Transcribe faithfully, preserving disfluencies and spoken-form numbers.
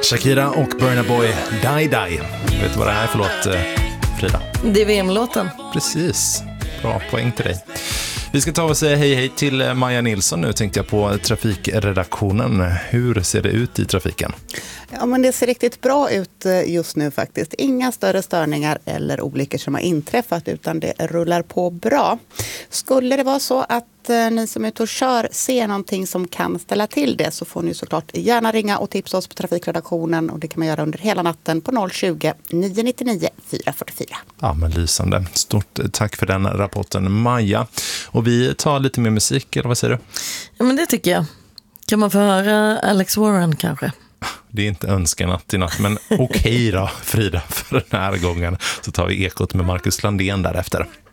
Shakira och Burna Boy, Die Die. Vet du vad det här är för låt, Frida? Det är V M-låten. Precis, bra poäng till dig. Vi ska ta och säga hej hej till Maja Nilsson nu, tänkte jag, på trafikredaktionen. Hur ser det ut i trafiken? Ja, men det ser riktigt bra ut just nu faktiskt. Inga större störningar eller olyckor som har inträffat, utan det rullar på bra. Skulle det vara så att ni som är ute och kör ser någonting som kan ställa till det, så får ni såklart gärna ringa och tipsa oss på trafikredaktionen, och det kan man göra under hela natten på noll tjugo, nio nittionio, fyra fyrtiofyra. Ja, men lysande. Stort tack för den rapporten, Maja. Och vi tar lite mer musik, eller vad säger du? Ja, men det tycker jag. Kan man få höra Alex Warren kanske? Det är inte önskan natt i natt, men okej då, Frida, för den här gången så tar vi Ekot med Marcus Landén därefter.